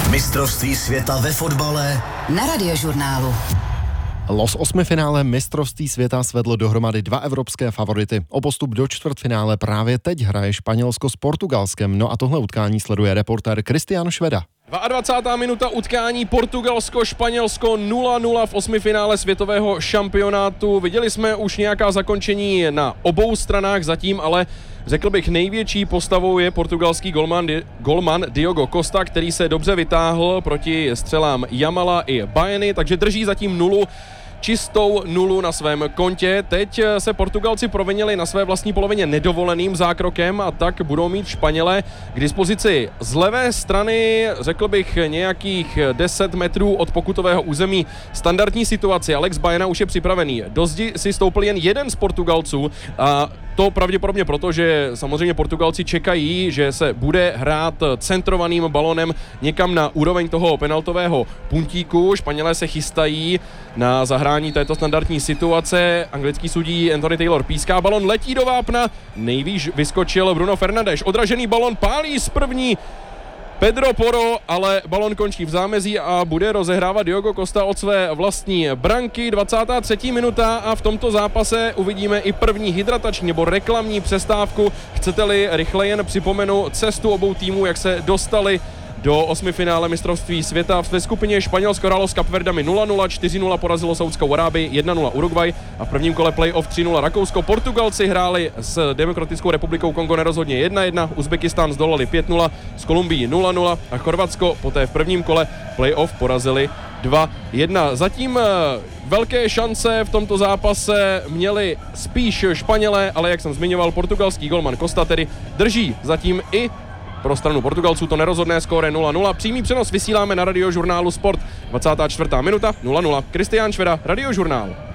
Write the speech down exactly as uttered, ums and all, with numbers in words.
Mistrovství světa ve fotbale na Radiožurnálu. Los osmifinále mistrovství světa svedlo dohromady dva evropské favority. O postup do čtvrtfinále právě teď hraje Španělsko s Portugalskem. No a tohle utkání sleduje reportér Kristián Šveda. dvacátá druhá minuta utkání Portugalsko-Španělsko nula nula v osmifinále světového šampionátu. Viděli jsme už nějaká zakončení na obou stranách zatím, ale řekl bych největší postavou je portugalský golman, golman Diogo Costa, který se dobře vytáhl proti střelám Jamala i Baeny, takže drží zatím nulu. Čistou nulu na svém kontě. Teď se Portugalci provinili na své vlastní polovině nedovoleným zákrokem a tak budou mít Španělé k dispozici z levé strany, řekl bych nějakých deset metrů od pokutového území standardní situaci. Alex Baena už je připravený. Do zdi si stoupil jen jeden z Portugalců a to pravděpodobně proto, že samozřejmě Portugalci čekají, že se bude hrát centrovaným balonem někam na úroveň toho penaltového puntíku. Španělé se chystají na zahrání této standardní situace. Anglický sudí Anthony Taylor píská, balon letí do vápna, nejvýš vyskočil Bruno Fernandes. Odražený balon pálí z první Pedro Porro, ale balon končí v zámezí a bude rozehrávat Diogo Costa od své vlastní branky. dvacátá třetí minuta a v tomto zápase uvidíme i první hydratační nebo reklamní přestávku. Chcete-li rychle jen připomenu cestu obou týmů, jak se dostali do osmifinále mistrovství světa. Ve skupině Španělsko hrálo s Kapverdami nula nula, čtyři nula porazilo Saudskou Arábii, jedna nula Uruguay a v prvním kole playoff tři nula Rakousko. Portugalci hráli s Demokratickou republikou Kongo nerozhodně jedna jedna, Uzbekistán zdolali pět nula, s Kolumbií nula nula a Chorvatsko poté v prvním kole playoff porazili dva jedna. Zatím velké šance v tomto zápase měli spíš Španělé, ale jak jsem zmiňoval, portugalský golman Costa tedy drží zatím i pro stranu Portugalců to nerozhodné skóre nula nula. Přímý přenos vysíláme na Radiožurnálu Sport. dvacátá čtvrtá minuta nula nula. Kristián Šveda, Radiožurnál.